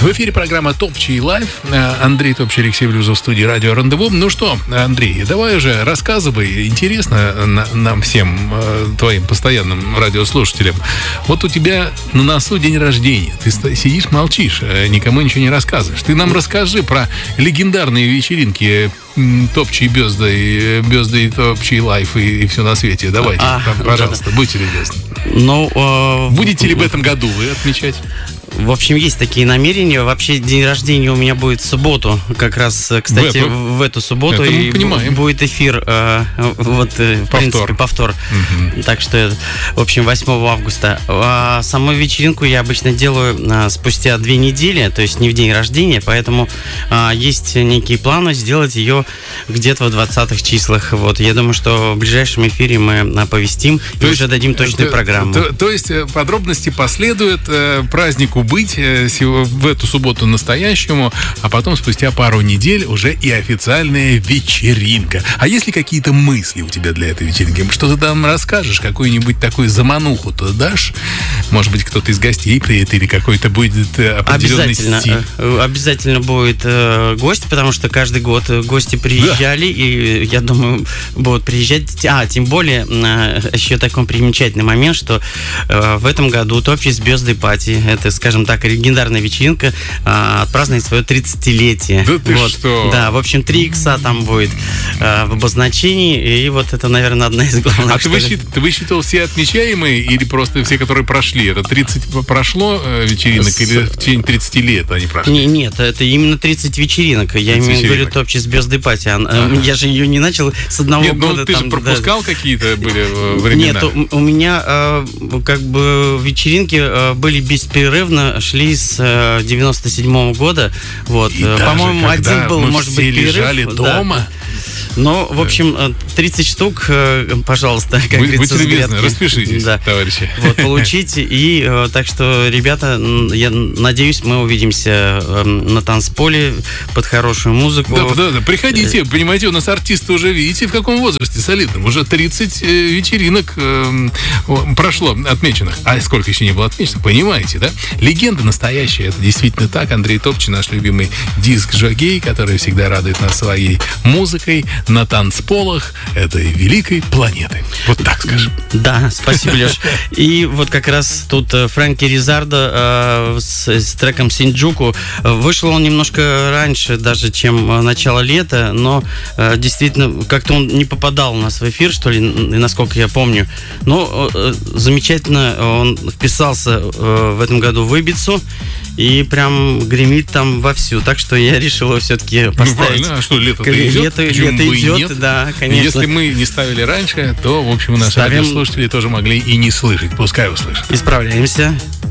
В эфире программа «Топчий лайв». Андрей Топчий, Алексей Блюзов в студии «Радио Рандеву». Ну что, Андрей, давай уже рассказывай. Интересно нам всем, твоим постоянным радиослушателям. Вот у тебя на носу день рождения. Ты сидишь, молчишь, никому ничего не рассказываешь. Ты нам расскажи про легендарные вечеринки «Топчий Бёздэй», «Топчий лайф» и все на свете. Давайте, пожалуйста, будьте любезны. Будете ли в этом году вы отмечать? В общем, есть такие намерения. Вообще, день рождения у меня будет в субботу. Как раз, кстати, в эту субботу. И будет эфир. В принципе, повтор. Так что, в общем, 8 августа. А саму вечеринку я обычно делаю спустя 2 недели, то есть не в день рождения, поэтому есть некие планы сделать ее где-то в 20-х числах. Вот. Я думаю, что в ближайшем эфире мы оповестим и уже дадим точную программу. То есть подробности последуют празднику быть в эту субботу настоящему, а потом спустя пару недель уже и официальная вечеринка. А есть ли какие-то мысли у тебя для этой вечеринки? Что ты там расскажешь? Какую-нибудь такую замануху-то дашь? Может быть, кто-то из гостей приедет или какой-то будет определенный стиль? Обязательно будет гость, потому что каждый год гости приезжали, и я думаю, будут приезжать. Тем более, еще такой примечательный момент, что в этом году «Топчий Бёздэй Пати», это, скажем так, легендарная вечеринка, отпразднует свое 30-летие. Да ты что? Да, в общем, 3 икса там будет в обозначении, и вот это, наверное, одна из главных. А ты высчитал все отмечаемые или просто все, которые прошли? Это 30 прошло вечеринок или в течение 30 лет они прошли? Нет, это именно 30 вечеринок. Я имею в виду «Топчий Бёздэй Пати». Я же ее не начал с одного года. Ты же пропускал какие-то были времена? Нет, у меня как бы вечеринки были беспрерывно, шли с 97-го года. Вот. По-моему, один был, может быть, перерыв. Лежали дома. Ну, в общем, 30 штук, пожалуйста, как говорится, будьте любезны, распишитесь, товарищи. Вот, получите. И так что, ребята, я надеюсь, мы увидимся на танцполе под хорошую музыку. Да, приходите. Понимаете, у нас артисты уже, видите, в каком возрасте солидном. Уже 30 вечеринок прошло отмеченных. А сколько еще не было отмечено, понимаете, да? Легенда настоящая, это действительно так. Андрей Топчий, наш любимый диск-жокей, который всегда радует нас своей музыкой на танцполах этой великой планеты. Вот так скажем. Да, спасибо, Леш. И вот как раз тут Фрэнки Ризардо с треком «Синдджуку». Вышел он немножко раньше даже, чем начало лета, но действительно как-то он не попадал у нас в эфир, что ли, насколько я помню. Но замечательно он вписался в этом году в Ибицу и прям гремит там вовсю. Так что я решил его все-таки поставить. Правильно, а что, лето-то идет? Лето идет, да, конечно. Если мы не ставили раньше, то, в общем, наши радиослушатели тоже могли и не слышать. Пускай услышат. Исправляемся.